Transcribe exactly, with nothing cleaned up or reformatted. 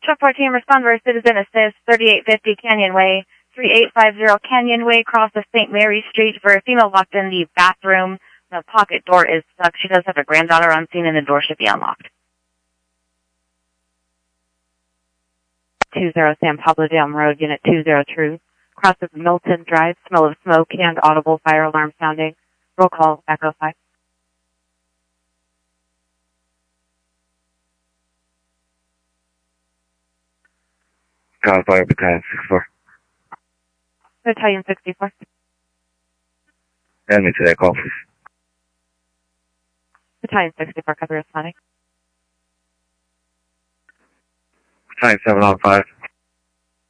Shop fourteen, respond for citizen assist, thirty-eight fifty Canyon Way, thirty-eight fifty Canyon Way, cross of Saint Mary Street for a female locked in the bathroom. The pocket door is stuck. She does have a granddaughter on scene and the door should be unlocked. two zero San Pablo Dam Road, Unit two zero True. Cross of Milton Drive, smell of smoke and audible fire alarm sounding. Roll call, Echo five. Call fire, Battalion sixty-four. Battalion sixty-four. Add me to that call, please. Battalion sixty-four, copy responding. Battalion seven oh five.